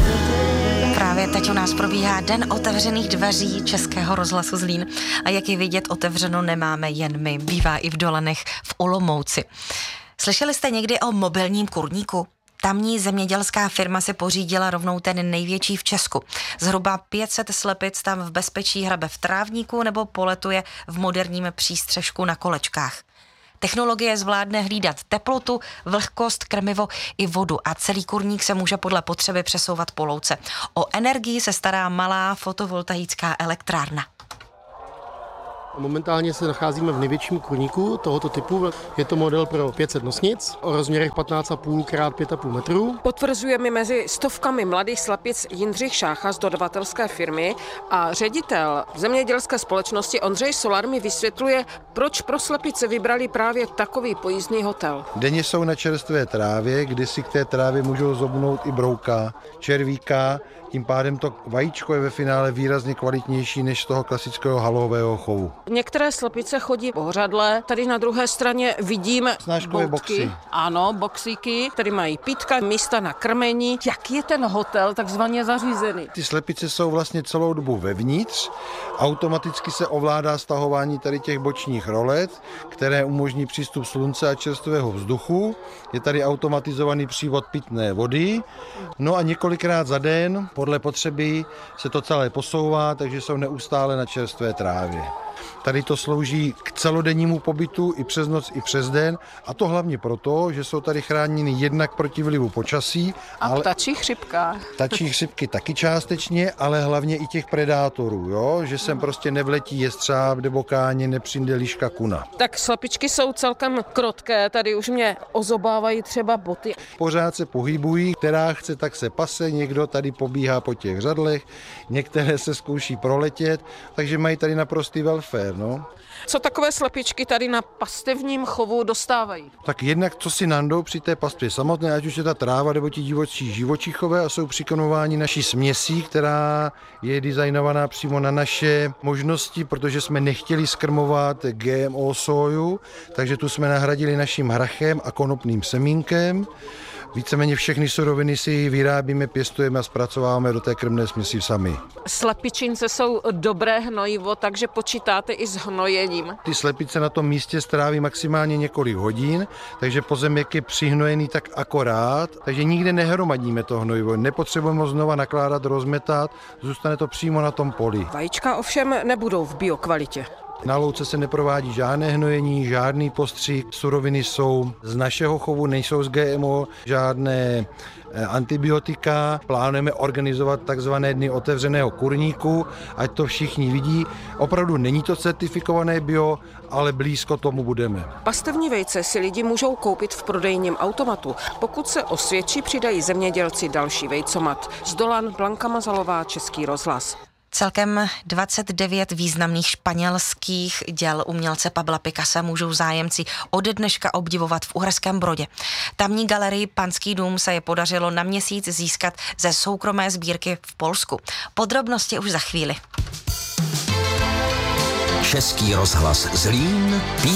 Právě teď u nás probíhá Den otevřených dveří Českého rozhlasu Zlín a jak je vidět, otevřeno nemáme jen my, bývá i v Dolenech v Olomouci. Slyšeli jste někdy o mobilním kurníku? Tamní zemědělská firma si pořídila rovnou ten největší v Česku. Zhruba 500 slepic tam v bezpečí hrabe v trávníku nebo poletuje v moderním přístřežku na kolečkách. Technologie zvládne hlídat teplotu, vlhkost, krmivo i vodu a celý kurník se může podle potřeby přesouvat po louce. O energii se stará malá fotovoltaická elektrárna. Momentálně se nacházíme v největším kurníku tohoto typu. Je to model pro 500 nosnic o rozměrech 15,5 x 5,5 metrů. Potvrzuje mi mezi stovkami mladých slepic Jindřich Šácha z dodavatelské firmy a ředitel zemědělské společnosti Ondřej Solar mi vysvětluje, proč pro slepice vybrali právě takový pojízdný hotel. Denně jsou na čerstvé trávě, kdy si k té trávě můžou zobnout i brouka, červíka, tím pádem to vajíčko je ve finále výrazně kvalitnější než z toho klasického halového chovu. Některé slepice chodí pořadle, tady na druhé straně vidím snáškové boxy. Ano, boxíky, tady mají pítka, místa na krmení. Jak je ten hotel takzvaně zařízený? Ty slepice jsou vlastně celou dobu vevnitř, automaticky se ovládá stahování tady těch bočních rolet, které umožní přístup slunce a čerstvého vzduchu. Je tady automatizovaný přívod pitné vody, no a několikrát za den podle potřeby se to celé posouvá, takže jsou neustále na čerstvé trávě. Tady to slouží k celodennímu pobytu i přes noc, i přes den, a to hlavně proto, že jsou tady chráněny jednak proti vlivu počasí. A ptačí chřipka. Ptačí chřipky taky částečně, ale hlavně i těch predátorů, jo? Že sem prostě nevletí jestřáb nebo káně, nepřijde liška kuna. Tak slepičky jsou celkem krotké, tady už mě ozobávají třeba boty. Pořád se pohybují, která chce, tak se pase, někdo tady pobíhá po těch řadlech, některé se zkouší proletět, takže mají tady naprostý welfare. No. Co takové slepičky tady na pastevním chovu dostávají? Tak jednak, co si nandou při té pastvě samotné, ať už je ta tráva nebo ti divočí živočichové, a jsou přikonováni naší směsí, která je designovaná přímo na naše možnosti, protože jsme nechtěli skrmovat GMO soju, takže tu jsme nahradili naším hrachem a konopným semínkem. Víceméně všechny suroviny si vyrábíme, pěstujeme a zpracováváme do té krmné směsi sami. Slepičince jsou dobré hnojivo, takže počítáte i s hnojením. Ty slepice na tom místě stráví maximálně několik hodin, takže pozemek je přihnojený tak akorát, takže nikde nehromadíme to hnojivo, nepotřebujeme ho znova nakládat, rozmetat, zůstane to přímo na tom poli. Vajíčka ovšem nebudou v biokvalitě. Na louce se neprovádí žádné hnojení, žádný postřik, suroviny jsou z našeho chovu, nejsou z GMO, žádné antibiotika. Plánujeme organizovat takzvané dny otevřeného kurníku, ať to všichni vidí. Opravdu není to certifikované bio, ale blízko tomu budeme. Pastevní vejce si lidi můžou koupit v prodejním automatu. Pokud se osvědčí, přidají zemědělci další vejcomat. Z Dolan Blanka Mazalová, Český rozhlas. Celkem 29 významných španělských děl umělce Pabla Picassa můžou zájemci od dneška obdivovat v Uherském Brodě. Tamní galerii Panský dům se je podařilo na měsíc získat ze soukromé sbírky v Polsku. Podrobnosti už za chvíli. Český rozhlas Zlín.